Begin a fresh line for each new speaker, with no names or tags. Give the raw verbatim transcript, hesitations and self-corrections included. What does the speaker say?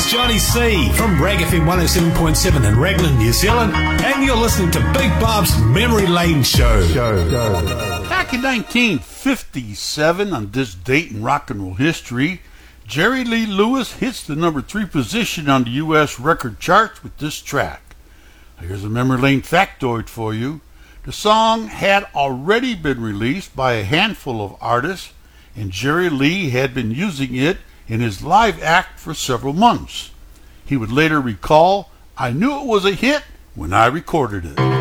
Johnny C from Rag F M one oh seven point seven in Raglan, New Zealand, and you're listening to Big Bob's Memory Lane Show. Show, show.
Back in nineteen fifty-seven, on this date in rock and roll history, Jerry Lee Lewis hits the number three position on the U S record charts with this track. Here's a Memory Lane factoid for you. The song had already been released by a handful of artists, and Jerry Lee had been using it in his live act for several months. He would later recall, "I knew it was a hit when I recorded it."